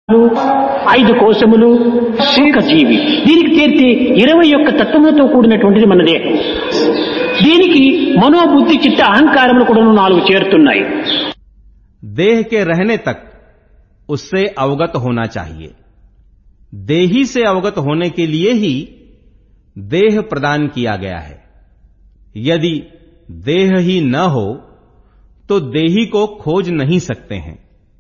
ఐదు కోశములు ఒక జీవి. దీనికి చేర్చి 21 తత్వములతో కూడినటువంటిది మన దేహం. దీనికి మనోబుద్ధి చిత్త అహంకారములు కూడా 4 చేరుతున్నాయి. देह के रहने तक उससे अवगत होना चाहिए. देही से अवगत होने के लिए ही देह प्रदान किया गया है. यदि देह ही न हो तो देही को खोज नहीं सकते हैं.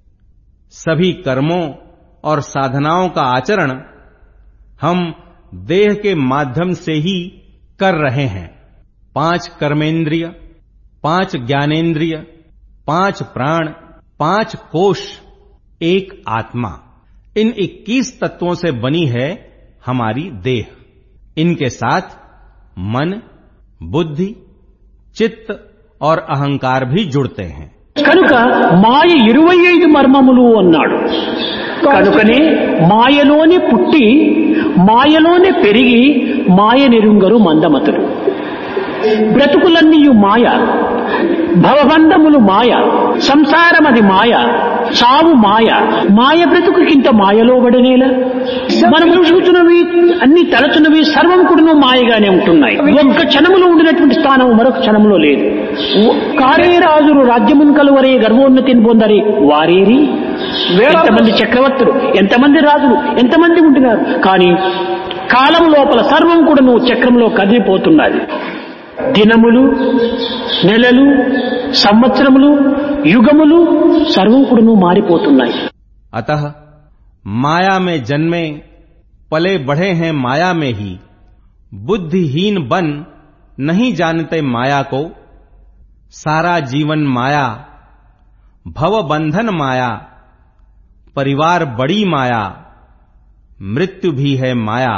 सभी कर्मों और साधनाओं का आचरण हम देह के माध्यम से ही कर रहे हैं. 5 कर्मेंद्रिय, 5 ज्ञानेंद्रिय, 5 प्राण, 5 कोश, 1 आत्मा, इन 21 तत्वों से बनी है हमारी देह. इनके साथ मन, बुद्धि, चित्त और अहंकार भी जुड़ते हैं. కనుక మాయ 25 మర్మములు అన్నాడు. కనుకనే మాయలోనే పుట్టి మాయలోనే పెరిగి మాయ నిరుంగరు మందమతులు. బ్రతుకులన్నీ మాయ, భవబంధములు మాయ, సంసారమది మాయ, చావు మాయ. మాయ బ్రతుకుకింత మాయలో పడనేలా మనం చూస్తున్నవి అన్ని తలచున్నవి సర్వం కూడా మాయగానే ఉంటున్నాయి. ఒక్క క్షణములో ఉండినటువంటి స్థానం మరొక క్షణంలో లేదు. కారే రాజులు రాజ్యమును కలువరే గర్వోన్నతిని పొందరి వారేరి. ఎంతమంది చక్రవర్తులు, ఎంతమంది రాజులు, ఎంతమంది ఉంటున్నారు. కానీ కాలం లోపల సర్వం కూడా చక్రంలో కదిలిపోతున్నది. దినములు, నెలలు, సంవత్సరములు, యుగములు సర్వం కూడా మారిపోతున్నాయి. अतः माया में जन्मे पले बढ़े हैं माया में ही. बुद्धिहीन बन नहीं जानते माया को. सारा जीवन माया, भव बंधन माया, परिवार बड़ी माया, मृत्यु भी है माया.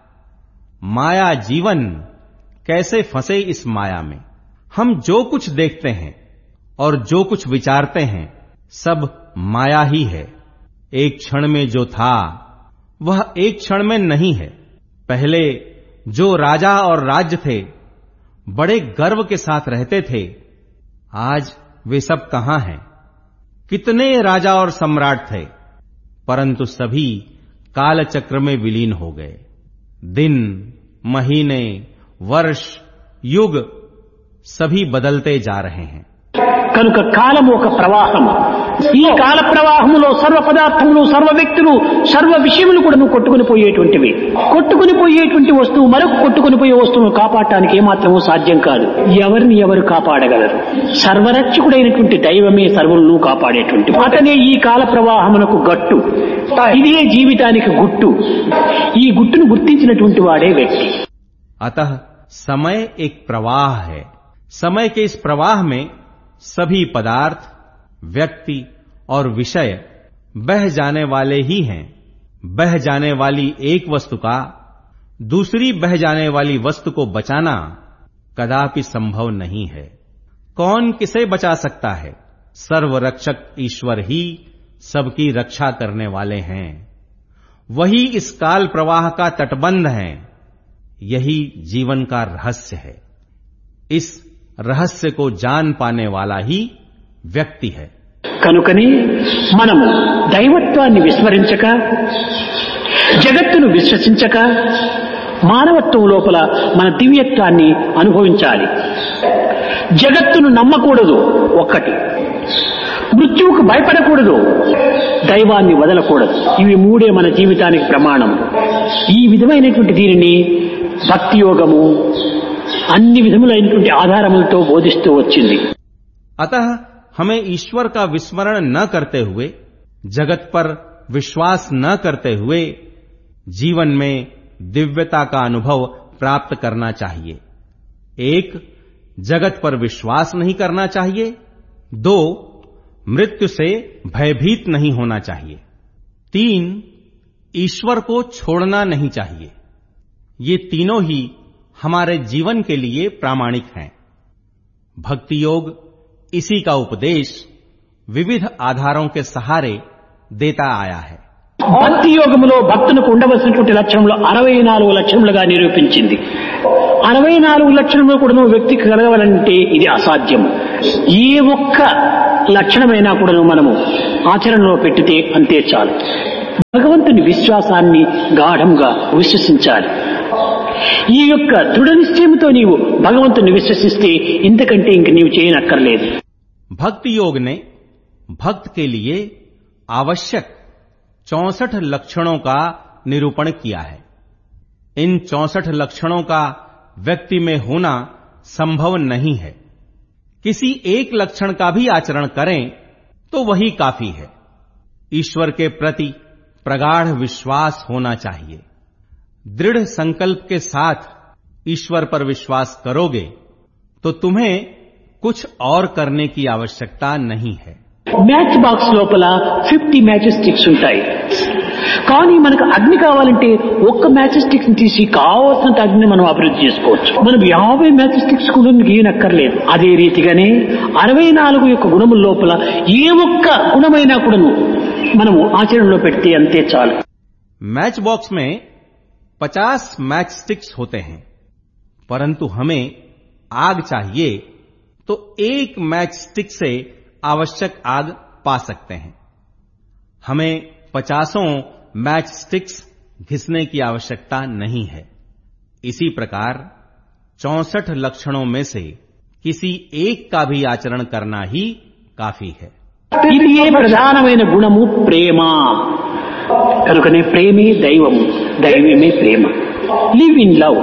माया जीवन, कैसे फंसे इस माया में. हम जो कुछ देखते हैं और जो कुछ विचारते हैं सब माया ही है. एक क्षण में जो था वह एक क्षण में नहीं है. पहले जो राजा और राज्य थे बड़े गर्व के साथ रहते थे, आज वे सब कहां हैं. कितने राजा और सम्राट थे परंतु सभी कालचक्र में विलीन हो गए. दिन, महीने, वर्ष, युग सभी बदलते जा रहे हैं. కనుక కాలము ఒక ప్రవాహం. ఈ కాల ప్రవాహములో సర్వ పదార్థములు, సర్వ వ్యక్తులు, సర్వ విషయములు కూడా కొట్టుకుని పోయేటువంటివి. కొట్టుకుని పోయేటువంటి వస్తువు మరొక కొట్టుకుని పోయే వస్తువును కాపాడటానికి ఏమాత్రమూ సాధ్యం కాదు. ఎవరిని ఎవరు కాపాడగలరు? సర్వరక్షకుడైనటువంటి దైవమే సర్వులను కాపాడేటువంటి. అతనే ఈ కాల ప్రవాహమునకు గట్టు. ఇదే జీవితానికి గుట్టు. ఈ గుట్టును గుర్తించినటువంటి వాడే వ్యక్తి. अतः समय एक प्रवाह है. समय के इस प्रवाह में सभी पदार्थ, व्यक्ति और विषय बह जाने वाले ही हैं. बह जाने वाली एक वस्तु का दूसरी बह जाने वाली वस्तु को बचाना कदापि संभव नहीं है. कौन किसे बचा सकता है? सर्वरक्षक ईश्वर ही सबकी रक्षा करने वाले हैं. वही इस काल प्रवाह का तटबंध है. यही जीवन का रहस्य है. इस रहस्य को जान पाने वाला ही వ్యక్తి है. కనుకని మనము దైవత్వాన్ని విస్మరించక, జగత్తును విశ్వసించక, మానవత్వం లోపల మన దివ్యత్వాన్ని అనుభవించాలి. జగత్తును నమ్మకూడదు. ఒక్కటి, మృత్యువుకు భయపడకూడదు, దైవాన్ని వదలకూడదు. ఇవి మూడే మన జీవితానికి ప్రమాణం. ఈ విధమైనటువంటి దీనిని భక్తి యోగము अन्य विधमुलैनటువంటి ఆధారములతో బోధిస్తూ వచ్చింది. अतः हमें ईश्वर का विस्मरण न करते हुए, जगत पर विश्वास न करते हुए जीवन में दिव्यता का अनुभव प्राप्त करना चाहिए. 1, जगत पर विश्वास नहीं करना चाहिए. 2, मृत्यु से भयभीत नहीं होना चाहिए. 3, ईश्वर को छोड़ना नहीं चाहिए. ये तीनों ही हमारे जीवन के लिए प्रामाणिक हैं. भक्ति योग इसी का उपदेश विविध आधारों के सहारे देता आया है. భక్తి యోగములో భక్తునికి ఉండవలసినటువంటి లక్షణములు 64 లక్షణములుగా నిరూపించింది. 64 లక్షణములు కూడా వ్యక్తికి కలగాలంటే ఇది అసాధ్యం. ఏ ఒక్క లక్షణమైనా కూడా మనము ఆచరణలో పెట్టితే అంతే చాలు. భగవంతుని విశ్వాసాన్ని గాఢంగా విశ్వసించాలి. ఈ యొక్క దృఢ నిశ్చయంతో నీవు భగవంతుని విశ్వసిస్తే ఇంతకంటే ఇంక నీవు చేయనక్కర్లేదు. भक्ति योग ने भक्त के लिए आवश्यक 64 लक्षणों का निरूपण किया है. इन 64 लक्षणों का व्यक्ति में होना संभव नहीं है. किसी एक लक्षण का भी आचरण करें तो वही काफी है. ईश्वर के प्रति प्रगाढ़ विश्वास होना चाहिए. दृढ़ संकल्प के साथ ईश्वर पर विश्वास करोगे तो तुम्हें कुछ और करने की आवश्यकता नहीं है. మ్యాచ్ బాక్స్ లోపల 50 మ్యాచ్ స్టిక్స్ ఉంటాయి. కానీ మనకు అగ్ని కావాలంటే ఒక్క మ్యాచ్ స్టిక్స్ తీసి కావాల్సినంత అగ్ని మనం అభివృద్ధి చేసుకోవచ్చు. మనం 50 మ్యాచ్ స్టిక్స్ కూడా గీయనక్కర్లేదు. అదే రీతిగానే 64 యొక్క గుణముల లోపల ఏ ఒక్క గుణమైనా కూడా మనము ఆచరణలో పెడితే అంతే చాలు. मैच बॉक्स में 50 मैच स्टिक्स होते हैं, परंतु हमें आग चाहिए तो एक मैच स्टिक से आवश्यक आग पा सकते हैं. हमें 50 मैच स्टिक्स घिसने की आवश्यकता नहीं है. इसी प्रकार 64 लक्षणों में से किसी एक का भी आचरण करना ही काफी है. ఇది ఏ ప్రధానమైన గుణము ప్రేమ. కనుకనే ప్రేమే దైవము, దైవమే ప్రేమ. Live in love.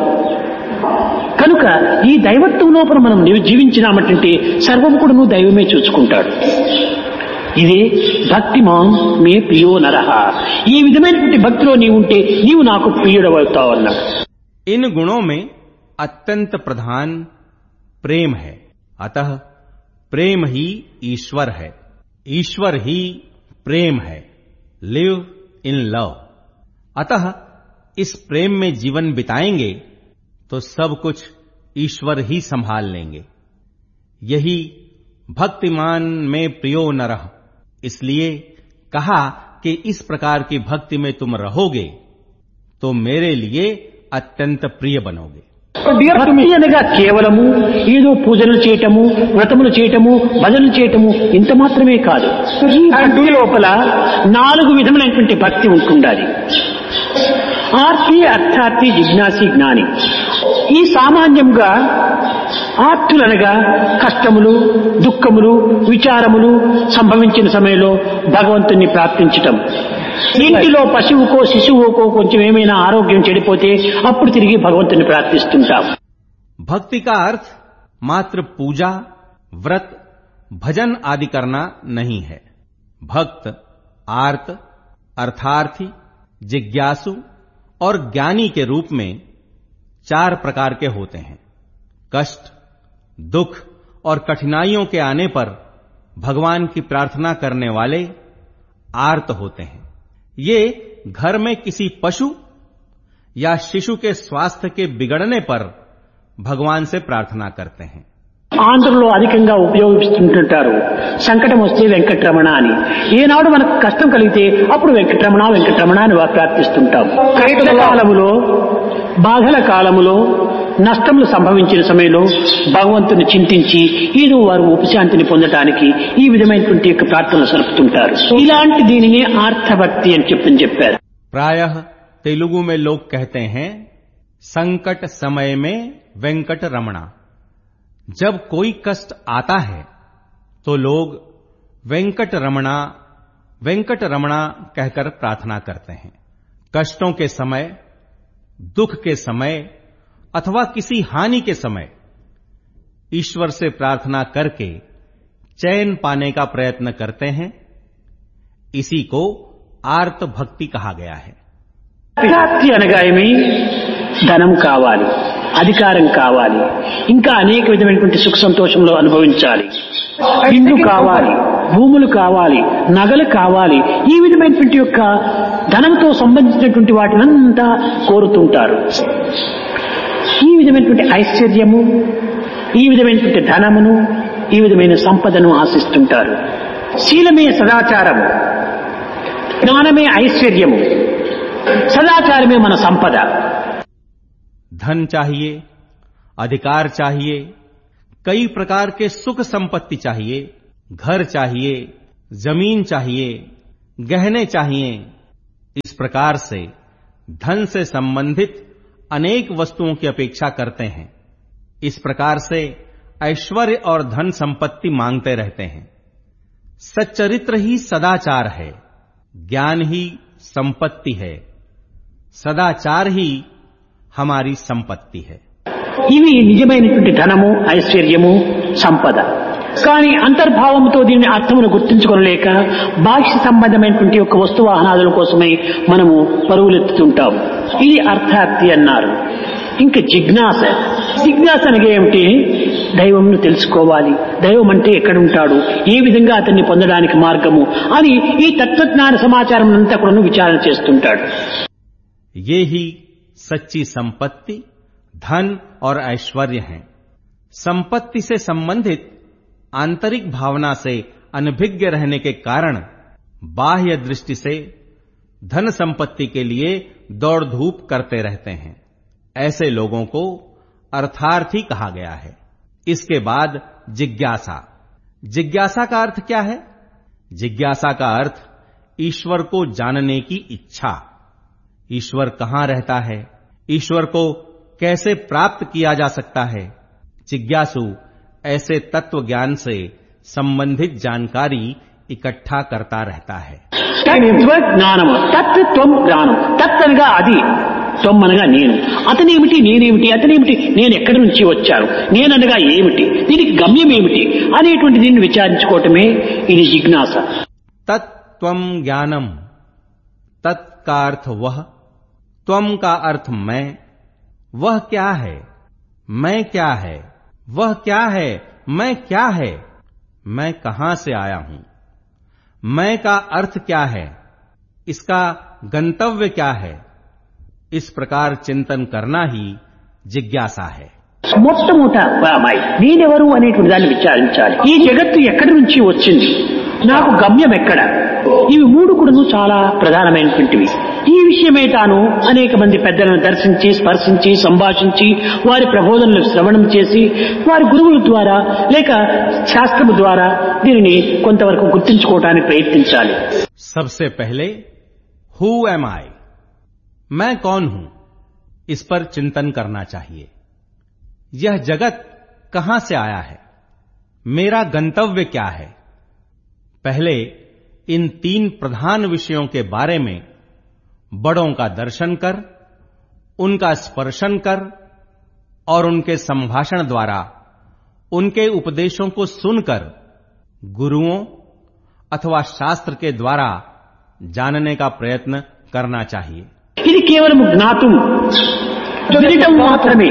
కనుక ఈ దైవత్వం లోపల మనం జీవించినామంటే సర్వం కూడా నువ్వు దైవమే చూసుకుంటాడు. ఇదే భక్తిమాన్ మే ప్రియో నరః. ఈ విధమైనటువంటి భక్తిలో నీవు ఉంటే నీవు నాకు ప్రియుడవుతావు అన్నాడు. इन गुणों में अत्यंत प्रधान प्रेम है. अतः प्रेम ही ईश्वर है, ईश्वर ही प्रेम है. Live in love. अतः इस प्रेम में जीवन बिताएंगे तो सब कुछ ईश्वर ही संभाल लेंगे. यही भक्तिमान में प्रियो नरः. इसलिए कहा कि इस प्रकार की भक्ति में तुम रहोगे तो मेरे लिए अत्यंत प्रिय बनोगे. భక్తి అనగా కేవలము ఏదో పూజలు చేయటము, వ్రతములు చేయటము, భజనలు చేయటము ఇంత మాత్రమే కాదు. ఈ భక్తి లోపల 4 విధములైనటువంటి భక్తి ఉంటుండాలి. ఆర్తి, అర్థార్థి, జిజ్ఞాసి, జ్ఞాని. ఈ సామాన్యంగా ఆర్తులనగా కష్టములు, దుఃఖములు, విచారములు సంభవించిన సమయంలో భగవంతుని ప్రార్థించటం. ఇంటిలో పశువుకో శిశువుకో కొంచెం ఏమైనా ఆరోగ్యం చెడిపోతే అప్పుడు తిరిగి భగవంతుని ప్రార్థిస్తుంటాం. भक्ति का अर्थ मात्र पूजा, व्रत, भजन आदि करना नहीं है. भक्त आर्त, अर्थार्थी, जिज्ञासु और ज्ञानी के रूप में 4 प्रकार के होते हैं. कष्ट, दुख और कठिनाइयों के आने पर भगवान की प्रार्थना करने वाले आर्त होते हैं. ये घर में किसी पशु या शिशु के स्वास्थ्य के बिगड़ने पर भगवान से प्रार्थना करते हैं. ఆంధ్రలో అధికంగా ఉపయోగిస్తుంటారు సంకటం వస్తే వెంకటరమణ అని. ఏనాడు మనకు కష్టం కలిగితే అప్పుడు వెంకటరమణ వెంకటరమణ అని ప్రార్థిస్తుంటాం. కష్ట కాలములో, బాధల కాలములో, నష్టములు సంభవించిన సమయంలో భగవంతుని చింతించి ఏదో వారు ఉపశాంతిని పొందడానికి ఈ విధమైనటువంటి యొక్క ప్రార్థనలు సరుపుతుంటారు. ఇలాంటి దీనిని ఆర్థభక్తి అని చెప్పారు. प्रायः तेलुगु में लोग कहते हैं संकट समय में वेंकट रमणा. जब कोई कष्ट आता है तो लोग वेंकट रमणा कहकर प्रार्थना करते हैं. कष्टों के समय, दुख के समय अथवा किसी हानि के समय ईश्वर से प्रार्थना करके चैन पाने का प्रयत्न करते हैं. इसी को आर्त भक्ति कहा गया है. భక్తి అనగా ఏమి? ధనం కావాలి, అధికారం కావాలి, ఇంకా అనేక విధమైనటువంటి సుఖ సంతోషంలో అనుభవించాలి, ఇల్లు కావాలి, భూములు కావాలి, నగలు కావాలి. ఈ విధమైనటువంటి యొక్క ధనంతో సంబంధించినటువంటి వాటినంతా కోరుతుంటారు. ఈ విధమైనటువంటి ఐశ్వర్యము, ఈ విధమైనటువంటి ధనమును, ఈ విధమైన సంపదను ఆశిస్తుంటారు. శీలమే సదాచారము, జ్ఞానమే ఐశ్వర్యము, సదాచారమే మన సంపద. धन चाहिए, अधिकार चाहिए, कई प्रकार के सुख संपत्ति चाहिए, घर चाहिए, जमीन चाहिए, गहने चाहिए, इस प्रकार से धन से संबंधित अनेक वस्तुओं की अपेक्षा करते हैं। इस प्रकार से ऐश्वर्य और धन संपत्ति मांगते रहते हैं। सच्चरित्र ही सदाचार है, ज्ञान ही संपत्ति है, सदाचार ही हमारी संपत्ति है। ఇవి నిజమైనటువంటి ధనము, ఐశ్వర్యము, సంపద. కానీ అంతర్భావంతో దీని అర్థమును గుర్తించుకోలేక బాహ్య సంబంధమైనటువంటి ఒక వస్తు వాహనాదుల కోసమై మనము పరుగులెత్తుతుంటాము. ఇది అర్థార్థి అన్నారు. ఇంకా జిజ్ఞాస. జిజ్ఞాస అనగా ఏమిటి? దైవంను తెలుసుకోవాలి, దైవం అంటే ఎక్కడుంటాడు, ఏ విధంగా అతన్ని పొందడానికి మార్గము అని ఈ తత్వజ్ఞాన సమాచారం అంతా కూడా విచారణ చేస్తుంటాడు. ये ही सच्ची संपत्ति, धन और ऐश्वर्य हैं। संपत्ति से संबंधित आंतरिक भावना से अनभिज्ञ रहने के कारण बाह्य दृष्टि से धन संपत्ति के लिए दौड़ धूप करते रहते हैं। ऐसे लोगों को अर्थार्थी कहा गया है। इसके बाद जिज्ञासा। जिज्ञासा का अर्थ क्या है? जिज्ञासा का अर्थ ईश्वर को जानने की इच्छा। ईश्वर कहां रहता है, ईश्वर को कैसे प्राप्त किया जा सकता है। जिज्ञासु ऐसे तत्व ज्ञान से संबंधित जानकारी इकट्ठा करता रहता है। జ్ఞానము, తత్వం జ్ఞానం. తత్ అనగా అది, త్వం అనగా నేను. అతనేమిటి, నేనేమిటి, అతనేమిటి, నేను ఎక్కడి నుంచి వచ్చాను, నేననగా ఏమిటి, దీనికి గమ్యం ఏమిటి అనేటువంటి దీన్ని విచారించుకోవటమే ఇది జిజ్ఞాస. तत्त्वम ज्ञानम, तत् का अर्थ वह, त्वम का अर्थ मैं, वह क्या है, मैं क्या है, वह क्या है, मैं क्या है, मैं कहां से आया हूं, मैं का अर्थ क्या है, इसका गंतव्य क्या है, इस प्रकार चिंतन करना ही जिज्ञासा है। మొట్టమొదట నేనెవరు అనేటువంటి దాన్ని విచారించాలి. ఈ జగత్తు ఎక్కడి నుంచి వచ్చింది, నాకు గమ్యం ఎక్కడ, ఇవి మూడు కూడా చాలా ప్రధానమైనటువంటివి. ఈ విషయమే తాను అనేక మంది పెద్దలను దర్శించి, స్పర్శించి, సంభాషించి, వారి ప్రబోధనలు శ్రవణం చేసి, వారి గురువుల ద్వారా లేక శాస్త్రము ద్వారా దీనిని కొంతవరకు గుర్తించుకోవడానికి ప్రయత్నించాలి. सबसे पहले हु एम आई, मैं कौन हूं, इस पर चिंतन करना चाहिए। यह जगत कहां से आया है, मेरा गंतव्य क्या है। पहले इन तीन प्रधान विषयों के बारे में बड़ों का दर्शन कर, उनका स्पर्शन कर और उनके संभाषण द्वारा उनके उपदेशों को सुनकर गुरुओं अथवा शास्त्र के द्वारा जानने का प्रयत्न करना चाहिए। ఇది కేవలం జ్ఞాతం, వినటం మాత్రమే.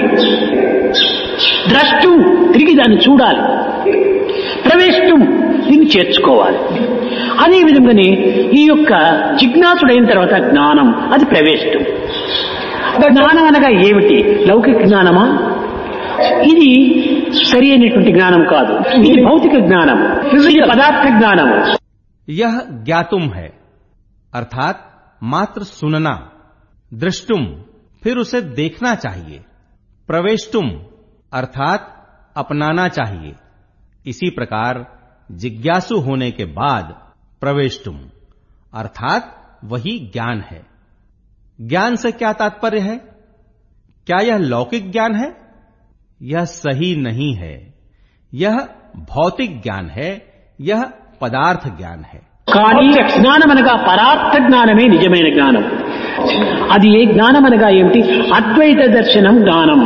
ద్రష్టం, తిరిగి దాన్ని చూడాలి. ప్రవేశం, దీన్ని చేర్చుకోవాలి. అదే విధంగానే ఈ యొక్క జిజ్ఞాసుడైన తర్వాత జ్ఞానం, అది ప్రవేశం. జ్ఞానం అనగా ఏమిటి? లౌకిక జ్ఞానమా? ఇది సరి అయినటువంటి జ్ఞానం కాదు. ఇది భౌతిక జ్ఞానం, ఇది పదార్థ జ్ఞానం. यह ज्ञातुम है, अर्थात मात्र सुनना। दृष्टुम, फिर उसे देखना चाहिए। प्रवेष्टुम, अर्थात अपनाना चाहिए। इसी प्रकार जिज्ञासु होने के बाद प्रवेष्टुम, अर्थात वही ज्ञान है। ज्ञान से क्या तात्पर्य है? क्या यह लौकिक ज्ञान है? यह सही नहीं है। यह भौतिक ज्ञान है, यह पदार्थ ज्ञान है। కానీ జ్ఞానం అనగా పరార్థ జ్ఞానమే నిజమైన జ్ఞానం. అది ఏ జ్ఞానం అనగా ఏమిటి? అద్వైత దర్శనం జ్ఞానం.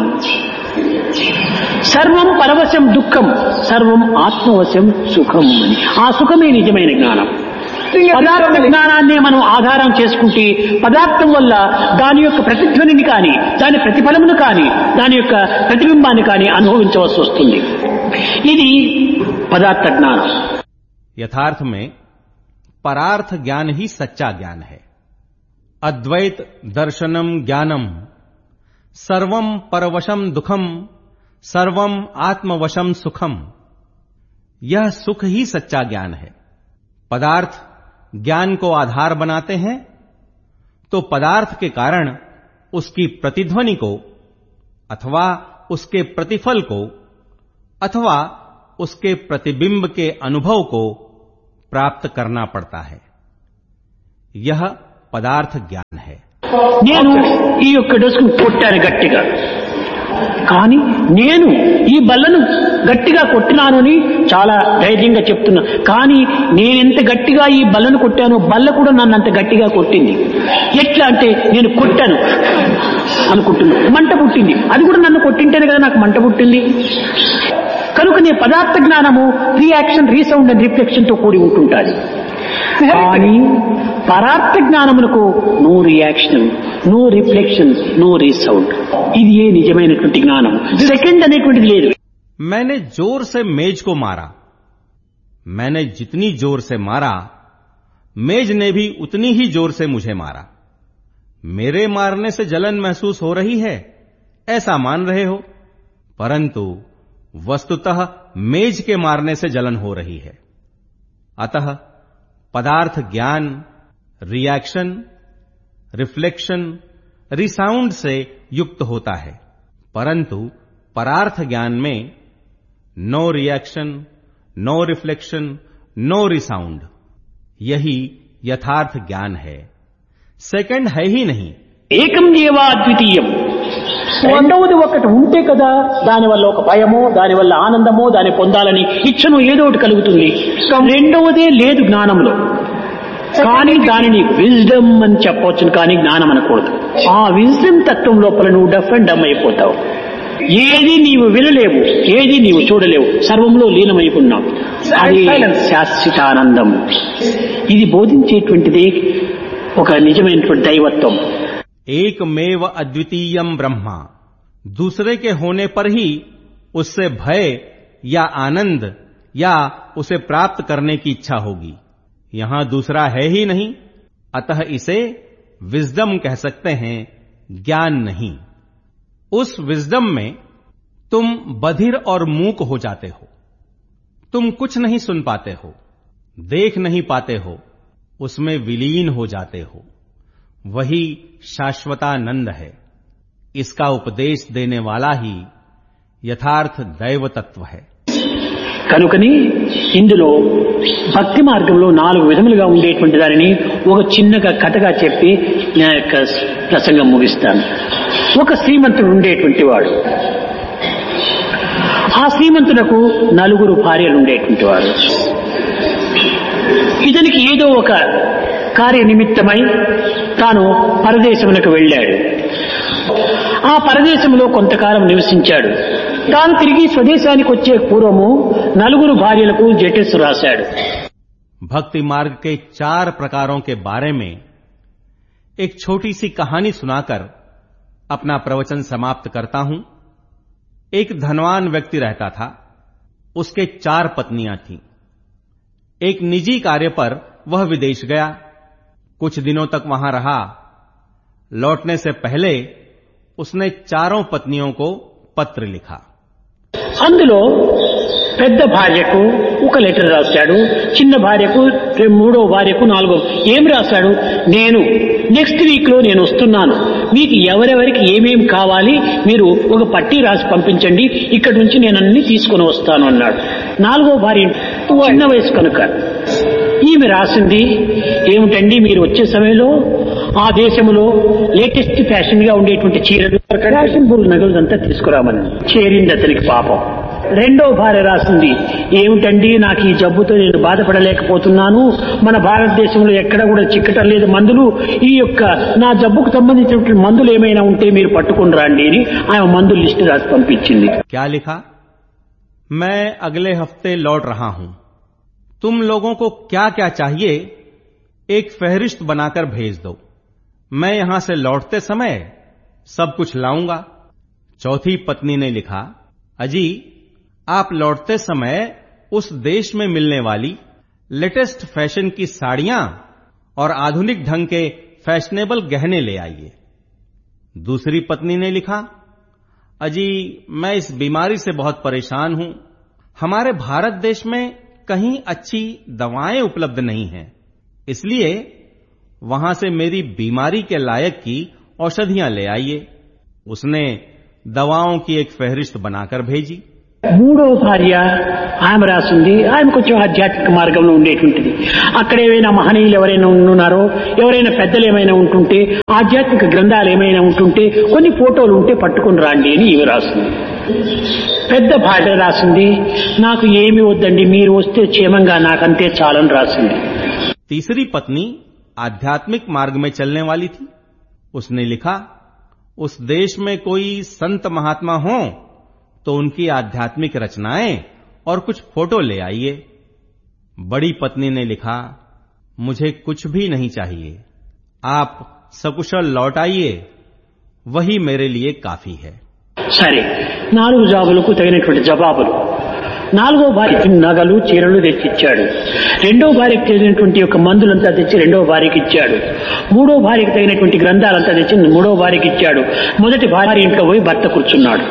సర్వం పరవశం దుఃఖం, సర్వం ఆత్మవశం సుఖం అని. ఆ సుఖమే నిజమైన జ్ఞానం. పదార్థ జ్ఞానాన్నే మనం ఆధారం చేసుకుంటే పదార్థం వల్ల దాని యొక్క ప్రతిధ్వనిని కానీ, దాని ప్రతిఫలమును కానీ, దాని యొక్క ప్రతిబింబాన్ని కానీ అనుభవించవలసి వస్తుంది. ఇది పదార్థ జ్ఞానం. यथार्थ में परार्थ ज्ञान ही सच्चा ज्ञान है। अद्वैत दर्शनम ज्ञानम, सर्वम परवशम दुखम, सर्वम आत्मवशम सुखम। यह सुख ही सच्चा ज्ञान है। पदार्थ ज्ञान को आधार बनाते हैं तो पदार्थ के कारण उसकी प्रतिध्वनि को अथवा उसके प्रतिफल को अथवा उसके प्रतिबिंब के अनुभव को प्राप्त करना पड़ता है। यह पदार्थ ज्ञान है। నేను ఈ యొక్క డెస్క్ను కొట్టాను గట్టిగా, కానీ నేను ఈ బల్లను గట్టిగా కొట్టినాను అని చాలా ధైర్యంగా చెప్తున్నా. కానీ నేనెంత గట్టిగా ఈ బల్లను కొట్టానో బల్ల కూడా నన్ను అంత గట్టిగా కొట్టింది. ఎట్లా అంటే నేను కొట్టాను అనుకుంటున్నా, మంట పుట్టింది. అది కూడా నన్ను కొట్టింటేనే కదా నాకు మంట పుట్టింది. కనుక నీ పదార్థ జ్ఞానము రియాక్షన్, రీసౌండ్ అండ్ రిఫ్లెక్షన్ తో కూడి ఉంటుంటాది. కానీ పరార్థ జ్ఞానమునకు no reaction, no reflection, no resound. ఇది ఏ నిజమైనటువంటి జ్ఞానం. సెకండ్ అనేటువంటిది లేదు. मैंने जोर से मेज को मारा, मैंने जितनी जोर से मारा मेज ने भी उतनी ही जोर से मुझे मारा। मेरे मारने से जलन महसूस हो रही है ऐसा मान रहे हो, परंतु वस्तुतः मेज के मारने से जलन हो रही है। अतः पदार्थ ज्ञान रिएक्शन, रिफ्लेक्शन, रिसाउंड से युक्त होता है, परंतु परार्थ ज्ञान में no reaction, no reflection, no resound, यही यथार्थ ज्ञान है। सेकंड है ही नहीं। ఏకం ఏవ అద్వితీయం. రెండవది ఒకటి ఉంటే కదా దానివల్ల ఒక భయమో, దానివల్ల ఆనందమో, దాన్ని పొందాలని ఇచ్చను ఏదో ఒకటి కలుగుతుంది. రెండవదే లేదు జ్ఞానంలో. కానీ దానిని విజ్డమ్ అని చెప్పవచ్చును, కానీ జ్ఞానం అనకూడదు. ఆ విజ్డమ్ తత్వం లోపల నువ్వు డఫ్ అండ్ డమ్ అయిపోతావు. ఏది నీవు వినలేవు, ఏది నీవు చూడలేవు, సర్వంలో లీనమైకున్నావు. అది శాశ్వతానందం. ఇది బోధించేటువంటిది ఒక నిజమైనటువంటి దైవత్వం. एकमेव अद्वितीयम ब्रह्मा, दूसरे के होने पर ही उससे भय या आनंद या उसे प्राप्त करने की इच्छा होगी। यहां दूसरा है ही नहीं, अतः इसे विजडम कह सकते हैं, ज्ञान नहीं। उस विजडम में तुम बधिर और मूक हो जाते हो, तुम कुछ नहीं सुन पाते हो, देख नहीं पाते हो, उसमें विलीन हो जाते हो। वही शाश्वतानंद है। इसका उपदेश देने वाला ही यथार्थ दैव तत्व है। కనుకని ఇందులో భక్తి మార్గంలో 4 విధములుగా ఉండేటువంటి దానిని ఒక చిన్నగా కథగా చెప్పి నా యొక్క ప్రసంగం ముగిస్తాను. ఒక శ్రీమంతుడు ఉండేటువంటి వాడు. ఆ శ్రీమంతునకు 4 భార్యలు ఉండేటువంటి వాడు. ఇతనికి ఏదో ఒక కార్య నిమిత్తమై తాను పరదేశమునకు వెళ్ళాడు. ఆ పరదేశంలో కొంతకాలం నివసించాడు. తాను తిరిగి స్వదేశానికి వచ్చే పూర్వము 4 భార్యలకు జటస్ రాశాడు. भक्ति मार्ग के 4 प्रकारों के बारे में एक छोटी सी कहानी सुनाकर अपना प्रवचन समाप्त करता हूं। एक धनवान व्यक्ति रहता था, उसके 4 पत्नियां थीं। एक निजी कार्य पर वह विदेश गया, कुछ दिनों तक वहां रहा। लौटने से पहले उसने 4 पत्नियों को पत्र लिखा। అందులో పెద్ద భార్యకు ఒక లెటర్ రాశాడు, చిన్న భార్యకు, 3వ భార్యకు, 4వ. ఏం రాశాడు? నేను నెక్స్ట్ వీక్ లో నేను వస్తున్నాను, మీకు ఎవరెవరికి ఏమేమి కావాలి మీరు ఒక పట్టీ రాసి పంపించండి, ఇక్కడి నుంచి నేను అన్ని తీసుకుని వస్తాను అన్నాడు. 4వ భార్య చిన్న వయసు కనుక ఈమె రాసింది ఏమిటండి, మీరు వచ్చే సమయంలో ఆ దేశంలో లేటెస్ట్ ఫ్యాషన్ గా ఉండేటువంటి చీరలు, ఫ్యాషనబుల్ నగలంతా తీసుకురామని. చేరింది అతనికి పాపం. 2వ భార్య రాసింది ఏమిటండి, నాకు ఈ జబ్బుతో నేను బాధపడలేకపోతున్నాను, మన భారతదేశంలో ఎక్కడ కూడా చిక్కటం లేదు మందులు, ఈ యొక్క నా జబ్బుకు సంబంధించినటువంటి మందులు ఏమైనా ఉంటే మీరు పట్టుకుని రండి అని ఆమె మందుల లిస్టు రాసి పంపించింది. क्या लिखा? मैं अगले हफ्ते लौट रहा हूं, तुम लोगों को क्या क्या चाहिए एक फहरिस्त बनाकर भेज दो, मैं यहां से लौटते समय सब कुछ लाऊंगा। चौथी पत्नी ने लिखा, अजी आप लौटते समय उस देश में मिलने वाली लेटेस्ट फैशन की साड़ियां और आधुनिक ढंग के फैशनेबल गहने ले आइए। दूसरी पत्नी ने लिखा, अजी मैं इस बीमारी से बहुत परेशान हूं, हमारे भारत देश में कहीं अच्छी दवाएं उपलब्ध नहीं हैं, इसलिए वहां से मेरी बीमारी के लायक की औषधियां ले आइए। उसने दवाओं की एक फहरिस्त बनाकर भेजी। మూడో భార్య ఆమె రాసింది. ఆమె కొంచెం ఆధ్యాత్మిక మార్గంలో ఉండేటువంటిది. అక్కడ ఏమైనా మహనీయులు ఎవరైనా ఉన్నారో, ఎవరైనా పెద్దలు ఏమైనా ఉంటుంటే, ఆధ్యాత్మిక గ్రంథాలు ఏమైనా ఉంటుంటే, కొన్ని ఫోటోలు ఉంటే పట్టుకుని రాండి అని ఇవి రాసింది. పెద్ద భార్య రాసింది, నాకు ఏమి వద్దండి, మీరు వస్తే క్షేమంగా నాకంతే చాలని రాసింది. तीसरी पत्नी आध्यात्मिक मार्ग में चलने वाली थी. उसने लिखा, उस देश में कोई संत महात्मा हो तो उनकी आध्यात्मिक रचनाएं और कुछ फोटो ले आइए. बड़ी पत्नी ने लिखा, मुझे कुछ भी नहीं चाहिए, आप सकुशल लौट आइए, वही मेरे लिए काफी है. సరే, 4 జాబులకు తగినటువంటి జవాబులు. 4వ భార్యకి నగలు చీరలు తెచ్చిచ్చాడు. 2వ భార్యకి తగినటువంటి యొక్క మందులంతా తెచ్చి 2వ భార్యకి ఇచ్చాడు. 3వ భార్యకి తగినటువంటి గ్రంథాలంతా తెచ్చి 3వ భార్యకి ఇచ్చాడు. మొదటి భార్య ఇంట్లో పోయి భర్త కూర్చున్నాడు.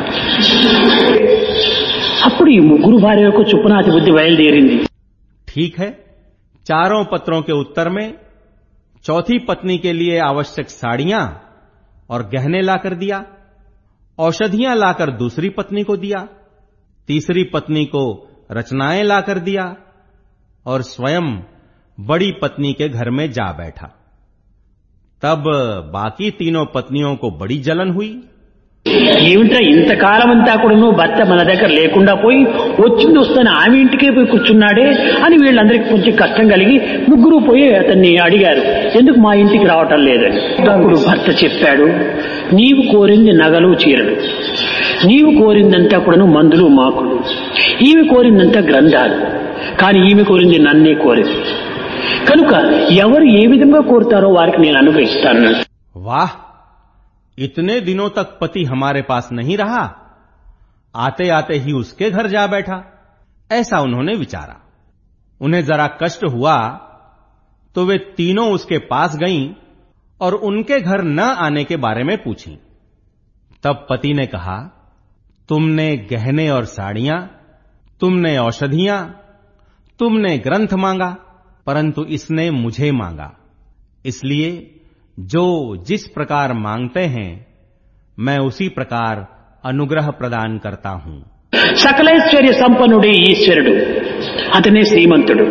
అప్పుడు ఈ ముగ్గురు భార్యలకు చుప్పనాతి బుద్ధి బయలుదేరింది. ठीक है, चारों पत्रों के उत्तर में चौथी पत्नी के लिए आवश्यक साड़ियां और गहने लाकर दिया, औषधियां लाकर दूसरी पत्नी को दिया, तीसरी पत्नी को रचनाएं लाकर दिया और स्वयं बड़ी पत्नी के घर में जा बैठा. तब बाकी तीनों पत्नियों को बड़ी जलन हुई. ఏమిటా ఇంతకాలం అంతా కూడా నువ్వు భర్త మన దగ్గర లేకుండా పోయి వచ్చింది వస్తాను ఆమె ఇంటికే పోయి కూర్చున్నాడే అని వీళ్ళందరికీ కొంచెం కష్టం కలిగి ముగ్గురు పోయి అతన్ని అడిగారు, ఎందుకు మా ఇంటికి రావటం లేదని. అప్పుడు భర్త చెప్పాడు, నీవు కోరింది నగలు చీరలు, నీవు కోరిందంతా కూడా మందులు మాకులు, ఈమె కోరిందంతా గ్రంథాలు, కానీ ఈమె కోరింది నన్నే కోరింది. కనుక ఎవరు ఏ విధంగా కోరుతారో వారికి నేను అనుగ్రహిస్తాను. वाह, इतने दिनों तक पति हमारे पास नहीं रहा, आते आते ही उसके घर जा बैठा, ऐसा उन्होंने विचारा. उन्हें जरा कष्ट हुआ तो वे तीनों उसके पास गईं और उनके घर न आने के बारे में पूछी. तब पति ने कहा, तुमने गहने और साड़ियां, तुमने औषधियां, तुमने ग्रंथ मांगा, परंतु इसने मुझे मांगा. इसलिए जो जिस प्रकार मांगते हैं मैं उसी प्रकार अनुग्रह प्रदान करता हूं. సకలైశ్వర్య సంపన్నుడే ఈశ్వరుడు, అతనే శ్రీమంతుడు.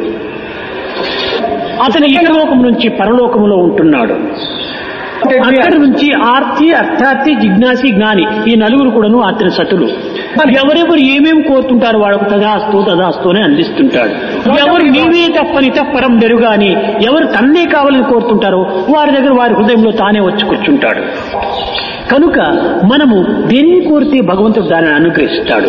అతని ఇహలోకం నుంచి పరలోకములో ఉంటున్నాడు. అక్కడి నుంచి ఆర్తి, అర్థార్థి, జిజ్ఞాసి, జ్ఞాని ఈ నలుగురు కూడాను అతని సతులు. ఎవరెవరు ఏమేమి కోరుతుంటారు వాళ్ళకు తదాస్తు తదాస్తునే అందిస్తుంటాడు. ఎవరు నీవే తప్పని తప్పరం బెరుగాని ఎవరు తన్నే కావాలని కోరుతుంటారో వారి దగ్గర వారి హృదయంలో తానే వచ్చి కూర్చుంటాడు. కనుక మనము దేనిని కోరితే భగవంతుడు దానిని అనుగ్రహిస్తాడు.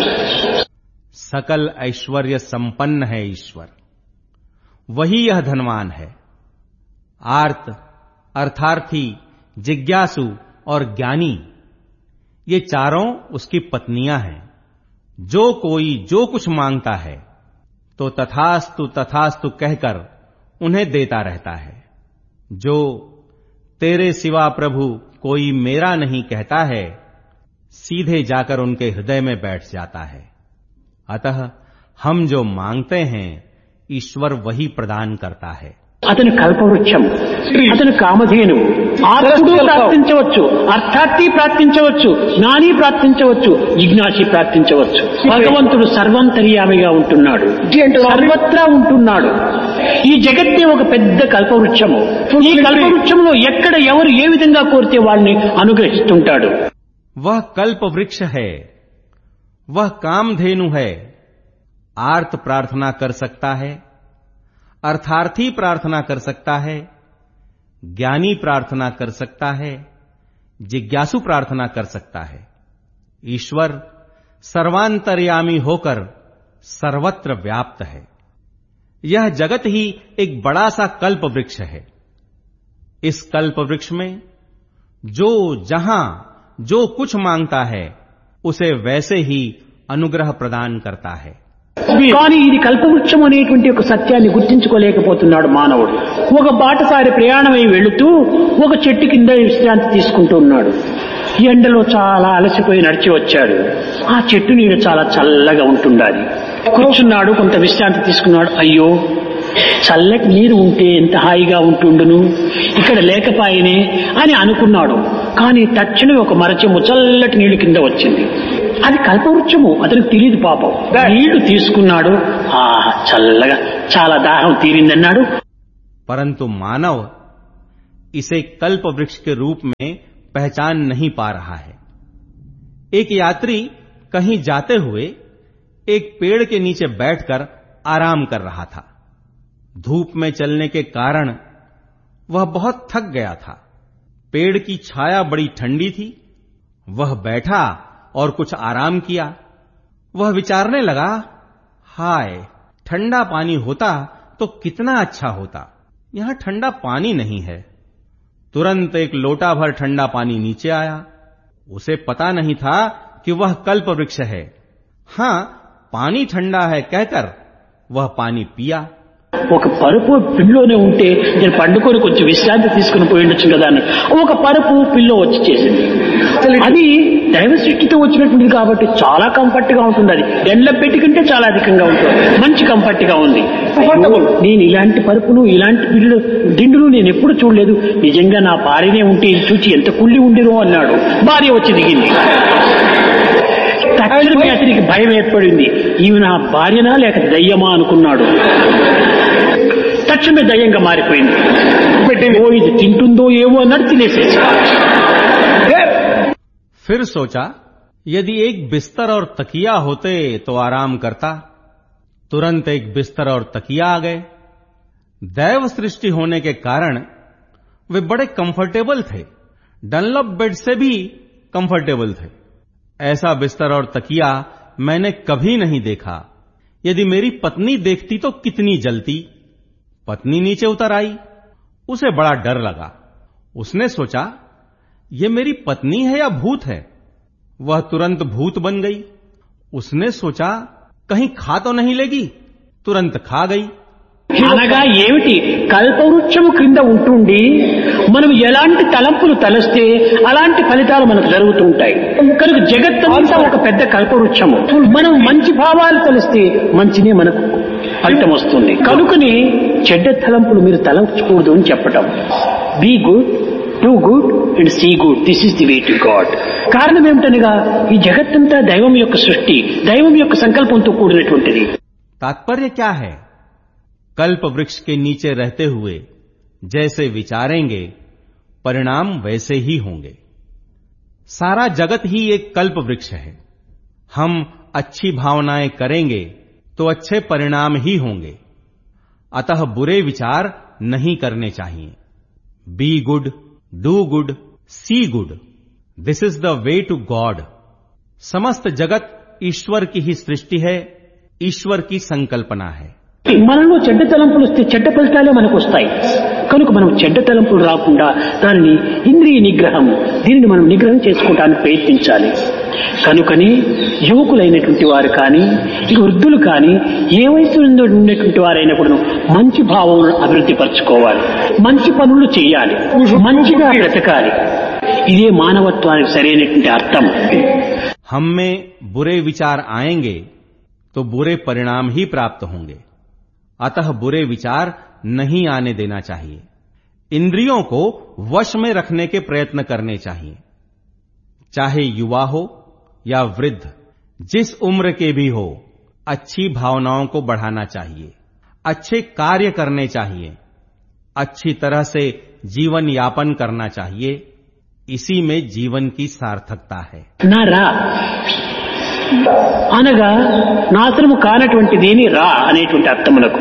सकल ऐश्वर्य संपन्न है ईश्वर, वही यह धनवान है. आर्त, अर्थार्थी, जिज्ञासु और ज्ञानी ये चारों उसकी पत्नियां हैं. जो कोई जो कुछ मांगता है तो तथास्तु तथास्तु कहकर उन्हें देता रहता है. जो तेरे सिवा प्रभु कोई मेरा नहीं कहता है, सीधे जाकर उनके हृदय में बैठ जाता है. अतः हम जो मांगते हैं ईश्वर वही प्रदान करता है. అతని కల్పవృక్షం, అతని కామధేను. ఆర్తుడు ప్రార్థించవచ్చు, అర్థార్థి ప్రార్థించవచ్చు, జ్ఞాని ప్రార్థించవచ్చు, జిజ్ఞాసి ప్రార్థించవచ్చు. భగవంతుడు సర్వంతర్యామిగా ఉంటున్నాడు, సర్వత్రా ఉంటున్నాడు. ఈ జగత్తే ఒక పెద్ద కల్పవృక్షము. ఈ కల్పవృక్షంలో ఎక్కడ ఎవరు ఏ విధంగా కోరితే వాళ్ళని అనుగ్రహిస్తుంటాడు. वह कल्प वृक्ष है, वह कामधेनु है. आर्त प्रार्थना कर सकता है, अर्थार्थी प्रार्थना कर सकता है, ज्ञानी प्रार्थना कर सकता है, जिज्ञासु प्रार्थना कर सकता है. ईश्वर सर्वांतर्यामी होकर सर्वत्र व्याप्त है. यह जगत ही एक बड़ा सा कल्प वृक्ष है. इस कल्प वृक्ष में जो जहां जो कुछ मांगता है उसे वैसे ही अनुग्रह प्रदान करता है. కానీ ఇది కల్పవృక్షం అనేటువంటి ఒక సత్యాన్ని గుర్తించుకోలేకపోతున్నాడు మానవుడు. ఒక బాటసారి ప్రయాణమై వెళుతూ ఒక చెట్టు కింద విశ్రాంతి తీసుకుంటూ ఉన్నాడు. ఎండలో చాలా అలసిపోయి నడిచి వచ్చాడు. ఆ చెట్టు నీడ చాలా చల్లగా ఉంటుండాలి. కూర్చున్నాడు, కొంత విశ్రాంతి తీసుకున్నాడు. అయ్యో, చల్లటి నీరు ఉంటే ఎంత హాయిగా ఉంటుండును, ఇక్కడ లేకపాయనే అని అనుకున్నాడు. కానీ తక్షణమే ఒక మరచెమ్ము చల్లటి నీళ్లు కింద వచ్చింది. అది కల్పవృక్షము, అతనికి తెలియదు పాపం. నీళ్లు తీసుకున్నాడు, చల్లగా చాలా దాహం తీరిందన్నాడు. परंतु मानव इसे कल्प वृक्ष के रूप में पहचान नहीं पा रहा है। एक यात्री कहीं जाते हुए एक पेड़ के नीचे बैठकर आराम कर रहा था। धूप में चलने के कारण वह बहुत थक गया था। पेड़ की छाया बड़ी ठंडी थी। वह बैठा और कुछ आराम किया। वह विचारने लगा, हाय, ठंडा पानी होता तो कितना अच्छा होता, यहां ठंडा पानी नहीं है। तुरंत एक लोटा भर ठंडा पानी नीचे आया। उसे पता नहीं था कि वह कल्प वृक्ष है। हां, पानी ठंडा है कहकर वह पानी पिया। ఒక పరుపు పిల్లోనే ఉంటే నేను పండుకొని కొంచెం విశ్రాంతి తీసుకుని పోయి ఉండొచ్చు కదా అని ఒక పరుపు పిల్లో వచ్చి చేసింది. అది దైవ సృష్టితో వచ్చినటువంటిది కాబట్టి చాలా కంఫర్ట్ గా ఉంటుంది. అది ఎండ్ల పెట్టి కంటే చాలా అధికంగా ఉంటుంది, మంచి కంఫర్ట్ గా ఉంది. నేను ఇలాంటి పరుపును ఇలాంటి పిల్లు దిండును నేను ఎప్పుడు చూడలేదు, నిజంగా నా భార్యనే ఉంటే ఇది చూచి ఎంత కుళ్ళి ఉండిరో అన్నాడు. భార్య వచ్చి దిగింది. తక్షణమే అతనికి భయం ఏర్పడింది. ఈమె నా భార్యనా లేక దయ్యమా అనుకున్నాడు. తక్షణమే దయ్యంగా మారిపోయింది. ఇది తింటుందో ఏమో అన్నట్టు తినేసేసి. फिर सोचा, यदि एक बिस्तर और तकिया होते तो आराम करता। तुरंत एक बिस्तर और तकिया आ गए। दैव सृष्टि होने के कारण वे बड़े कंफर्टेबल थे, डनलप बेड से भी कंफर्टेबल थे। ऐसा बिस्तर और तकिया मैंने कभी नहीं देखा। यदि मेरी पत्नी देखती तो कितनी जलती। पत्नी नीचे उतर आई। उसे बड़ा डर लगा। उसने सोचा, ये मेरी पत्नी है या भूत है। वह तुरंत भूत बन गई। उसने सोचा, कहीं खा तो नहीं लेगी। तुरंत खा गई। అనగా ఏమిటి, కల్పవృక్షము క్రింద ఉంటుండి మనం ఎలాంటి తలంపులు తలస్తే అలాంటి ఫలితాలు మనకు జరుగుతూ ఉంటాయి. కనుక జగత్తంతా ఒక పెద్ద కల్పవృక్షము. మనం మంచి భావాలు తలిస్తే మంచినే మనకు ఫలితం వస్తుంది. కనుకని చెడ్డ తలంపులు మీరు తలంచకూడదు అని చెప్పటం. Be good, do good and see good, this is the way to God. కారణం ఏమిటనగా ఈ జగత్తంతా దైవం యొక్క సృష్టి, దైవం యొక్క సంకల్పంతో కూడినటువంటిది. तात्पर्य क्या है? कल्प वृक्ष के नीचे रहते हुए जैसे विचारेंगे परिणाम वैसे ही होंगे। सारा जगत ही एक कल्प वृक्ष है। हम अच्छी भावनाएं करेंगे तो अच्छे परिणाम ही होंगे। अतः बुरे विचार नहीं करने चाहिए। Be good, do good, C good, this is the way to God. समस्त जगत ईश्वर की ही सृष्टि है, ईश्वर की संकल्पना है। మనలో చెడ్డ తలంపులు వస్తే చెడ్డ ఫలితాలే మనకు వస్తాయి. కనుక మనం చెడ్డ తలంపులు రాకుండా దానిని ఇంద్రియ నిగ్రహం, దీనిని మనం నిగ్రహం చేసుకోవడానికి ప్రయత్నించాలి. కనుకని యువకులైనటువంటి వారు కానీ ఇక వృద్ధులు కానీ ఏ వయసు ఉన్నటువంటి వారైనా కూడా మంచి భావం అభివృద్ధి పరచుకోవాలి, మంచి పనులు చేయాలి, మంచిగా బ్రతకాలి. ఇదే మానవత్వానికి సరైనటువంటి అర్థం. हम में बुरे विचार आएंगे तो बुरे परिणाम ही प्राप्त होंगे। अतः बुरे विचार नहीं आने देना चाहिए। इंद्रियों को वश में रखने के प्रयत्न करने चाहिए। चाहे युवा हो या वृद्ध, जिस उम्र के भी हो, अच्छी भावनाओं को बढ़ाना चाहिए, अच्छे कार्य करने चाहिए, अच्छी तरह से जीवन यापन करना चाहिए। इसी में जीवन की सार्थकता है। రా అనగా నాశనము కానటువంటిదేని రా అనేటువంటి అర్థమునకు.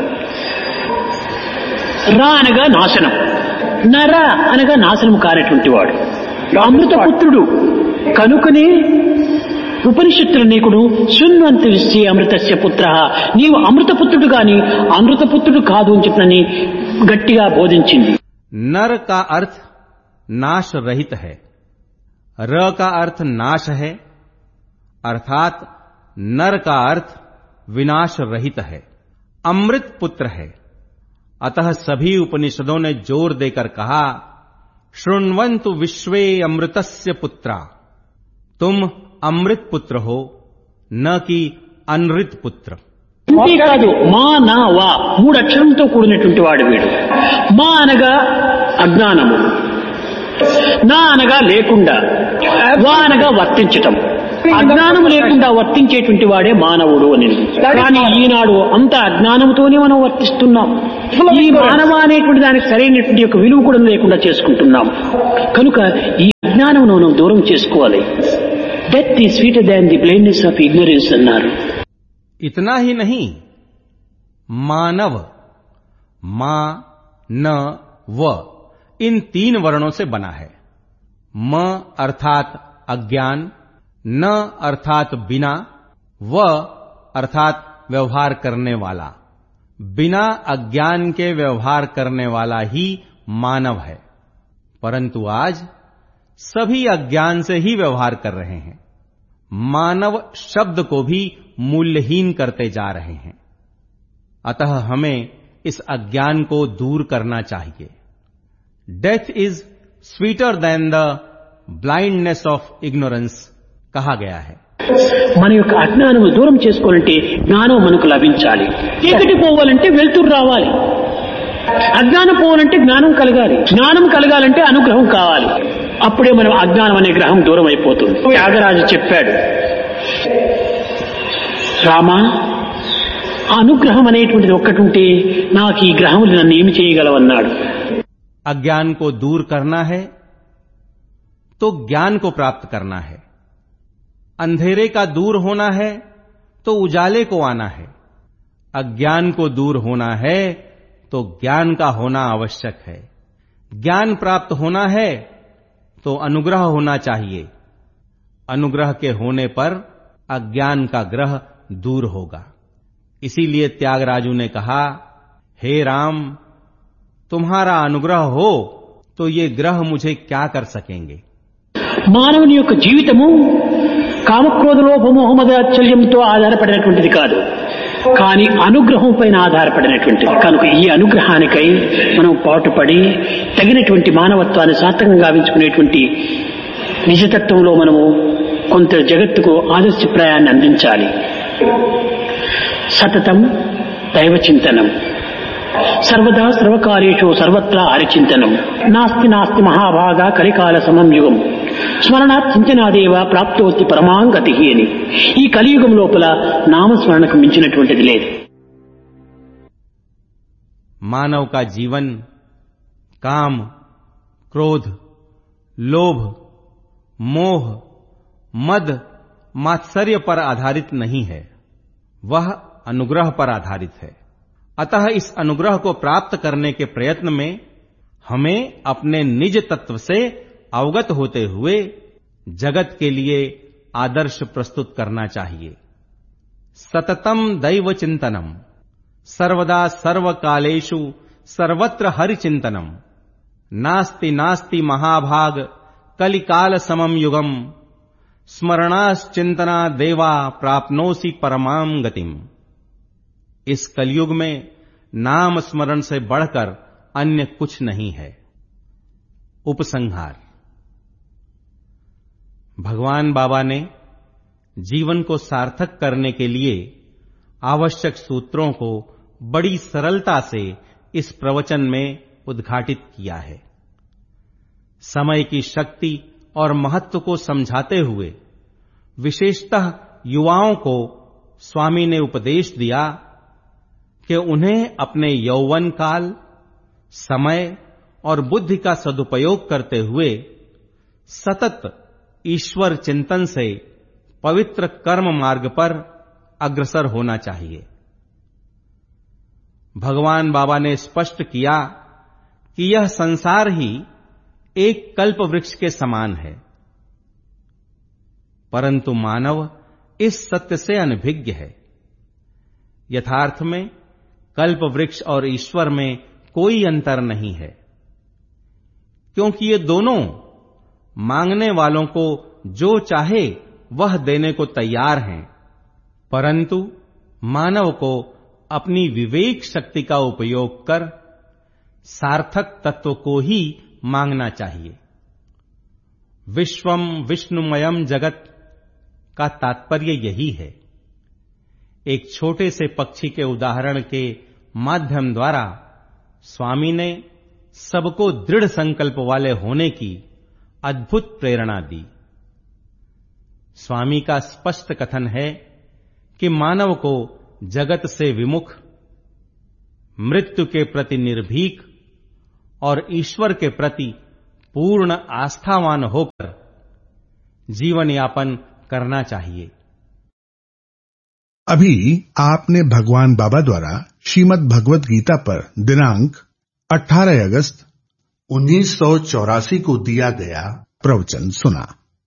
రా అనగా నాశనం, నరా అనగా నాశనము కానటువంటి వాడు, అమృతపుత్రుడు. కనుకనే ఉపనిషత్తులు నీకుడు శృణ్వంతి విశ్చే అమృతస్య పుత్ర, నీవు అమృతపుత్రుడు గాని అమృతపుత్రుడు కాదు అని చెప్పని గట్టిగా బోధించింది. नर का अर्थ नाश रहित है, र का अर्थ नाश है, अर्थात नर का अर्थ विनाश रहित है, अमृत पुत्र है। अतः सभी उपनिषदों ने जोर देकर कहा, शृण्वन्तु विश्वे अमृतस्य पुत्रा, तुम अमृत पुत्र हो, न कि अनृत पुत्र। అంతేకాదు మా నా వా మూడు అక్షరంతో కూడినటువంటి వాడు వీడు. మా అనగా అజ్ఞానము, నా అనగా లేకుండా, వా అనగా వర్తించటం. అజ్ఞానం లేకుండా వర్తించేటువంటి వాడే మానవుడు అని. కానీ ఈనాడు అంత అజ్ఞానంతోనే మనం వర్తిస్తున్నాం. ఈ మానవ అనేటువంటి దానికి సరైనటువంటి యొక్క విలువ కూడా లేకుండా చేసుకుంటున్నాం. కనుక ఈ అజ్ఞానం మనం దూరం చేసుకోవాలి. Death is sweeter than the blindness of ignorance అన్నారు. इतना ही नहीं, मानव मा न व इन 3 वर्णों से बना है. म अर्थात अज्ञान, न अर्थात बिना, व अर्थात व्यवहार करने वाला. बिना अज्ञान के व्यवहार करने वाला ही मानव है. परंतु आज सभी अज्ञान से ही व्यवहार कर रहे हैं. मानव शब्द को भी मूल्यहीन करते जा रहे हैं. अतः हमें इस अज्ञान को दूर करना चाहिए. Death is sweeter than the blindness of ignorance कहा गया है. మన యొక్క అజ్ఞానము దూరం చేసుకోవాలంటే జ్ఞానం మనకు లభించాలి. చీకటి పోవాలంటే వెలుతురు రావాలి. అజ్ఞానం పోవాలంటే జ్ఞానం కలగాలి. జ్ఞానం కలగాలంటే అనుగ్రహం కావాలి. అప్పుడే మనం అజ్ఞానం అనే గ్రహం దూరం అయిపోతుంది. త్యాగరాజు చెప్పాడు, రామా, అనుగ్రహం అనేటువంటిది ఒక్కటి ఉంటే నాకు ఈ గ్రహములు నన్ను ఏమి చేయగలవన్నాడు. अज्ञान को दूर करना है तो ज्ञान को प्राप्त करना है. अंधेरे का दूर होना है तो उजाले को आना है. अज्ञान को दूर होना है तो ज्ञान का होना आवश्यक है. ज्ञान प्राप्त होना है तो अनुग्रह होना चाहिए. अनुग्रह के होने पर अज्ञान का ग्रह दूर होगा. इसीलिए त्यागराजू ने कहा, हे राम, तुम्हारा अनुग्रह हो तो ये ग्रह मुझे क्या कर सकेंगे. మానవుని యొక్క జీవితము కామక్రోధ లోభమోహమదాచల్యంతో ఆధారపడినటువంటిది కాదు, కానీ అనుగ్రహం పైన ఆధారపడినటువంటిది. కనుక ఈ అనుగ్రహానికై మనం పాటుపడి తగినటువంటి మానవత్వాన్ని సార్థకంగా గావించుకునేటువంటి నిజతత్వంలో మనము కొంత జగత్తుకు ఆదర్శప్రాయాన్ని అందించాలి. సతతం దైవ చింతనం, సర్వదా సర్వకార్యేషు సర్వత్రా హరిచింతనం, నాస్తి నాస్తి మహాభాగా కలికాల సమం యుగం, స్మరణాత్ చింతనాదేవ ప్రాప్తోస్తి పరమాంగతి అని. ఈ కలియుగం లోపల నామస్మరణకు మించినటువంటిది లేదు. मानव का जीवन काम, क्रोध, लोभ, मोह, मद, मात्सर्य पर आधारित नहीं है. वह अनुग्रह पर आधारित है. अतः इस अनुग्रह को प्राप्त करने के प्रयत्न में हमें अपने निज तत्व से अवगत होते हुए जगत के लिए आदर्श प्रस्तुत करना चाहिए. सततम दैव चिंतनम, सर्वदा सर्वकालेषु सर्वत्र हरि चिंतनम, नास्ति नास्ति महाभाग कलिकाल समम युगम, स्मरणाश्चिंतना देवा प्राप्नोसि परमाम गतिम. इस कलयुग में नाम स्मरण से बढ़कर अन्य कुछ नहीं है. उपसंहार. भगवान बाबा ने जीवन को सार्थक करने के लिए आवश्यक सूत्रों को बड़ी सरलता से इस प्रवचन में उद्घाटित किया है. समय की शक्ति और महत्व को समझाते हुए विशेषतः युवाओं को स्वामी ने उपदेश दिया कि उन्हें अपने यौवन काल, समय और बुद्धि का सदुपयोग करते हुए सतत ईश्वर चिंतन से पवित्र कर्म मार्ग पर अग्रसर होना चाहिए. भगवान बाबा ने स्पष्ट किया कि यह संसार ही एक कल्प वृक्ष के समान है, परंतु मानव इस सत्य से अनभिज्ञ है. यथार्थ में कल्प वृक्ष और ईश्वर में कोई अंतर नहीं है, क्योंकि ये दोनों मांगने वालों को जो चाहे वह देने को तैयार हैं, परंतु मानव को अपनी विवेक शक्ति का उपयोग कर सार्थक तत्व को ही मांगना चाहिए. विश्वम विष्णुमयम जगत का तात्पर्य यही है. एक छोटे से पक्षी के उदाहरण के माध्यम द्वारा स्वामी ने सबको दृढ़ संकल्प वाले होने की अद्भुत प्रेरणा दी. स्वामी का स्पष्ट कथन है कि मानव को जगत से विमुख, मृत्यु के प्रति निर्भीक और ईश्वर के प्रति पूर्ण आस्थावान होकर जीवन यापन करना चाहिए। अभी आपने भगवान बाबा द्वारा श्रीमद् भगवत गीता पर दिनांक 18 अगस्त 1984 को दिया गया प्रवचन सुना।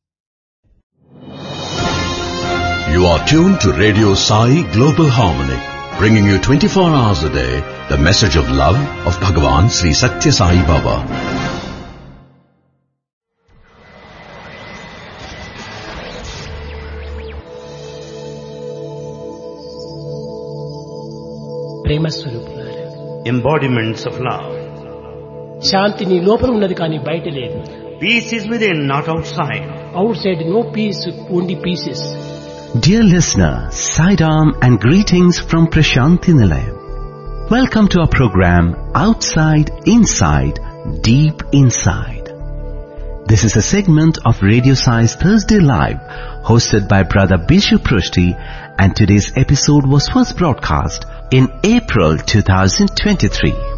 You are tuned to Radio Sai Global Harmony, bringing you 24 hours a day the message of love of Bhagavan Sri Satya Sai Baba. ప్రేమ స్వరూపులారా, embodiments of love. శాంతి నీ లోపల ఉన్నది కానీ బయట లేదు. Peace is within, not outside. Out side no piece, only pieces. Dear listener, Saidam and greetings from Prashanti Nilayam. Welcome to our program Outside, Inside, Deep Inside. This is a segment of Radio Sai's Thursday Live, hosted by Brother Bishu Prushti, and today's episode was first broadcast in April 2023.